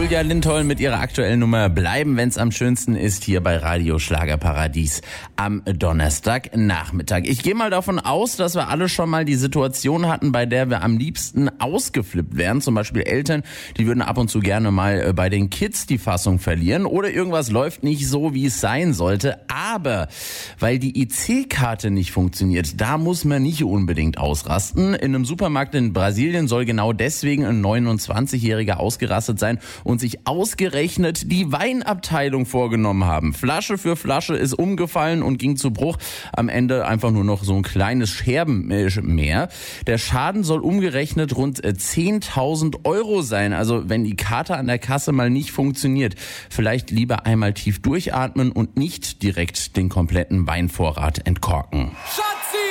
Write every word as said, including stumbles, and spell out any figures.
Julia Lindholm mit ihrer aktuellen Nummer Bleiben, wenn's am schönsten ist, hier bei Radio Schlagerparadies am Donnerstagnachmittag. Ich gehe mal davon aus, dass wir alle schon mal die Situation hatten, bei der wir am liebsten ausgeflippt wären. Zum Beispiel Eltern, die würden ab und zu gerne mal bei den Kids die Fassung verlieren oder irgendwas läuft nicht so, wie es sein sollte. Aber weil die I C-Karte nicht funktioniert, da muss man nicht unbedingt ausrasten. In einem Supermarkt in Brasilien soll genau deswegen ein neunundzwanzigjähriger ausgerastet sein und sich ausgerechnet die Weinabteilung vorgenommen haben. Flasche für Flasche ist umgefallen und ging zu Bruch. Am Ende einfach nur noch so ein kleines Scherbenmeer. Der Schaden soll umgerechnet rund zehntausend Euro sein. Also wenn die Karte an der Kasse mal nicht funktioniert, vielleicht lieber einmal tief durchatmen und nicht direkt den kompletten Weinvorrat entkorken. Schatzi!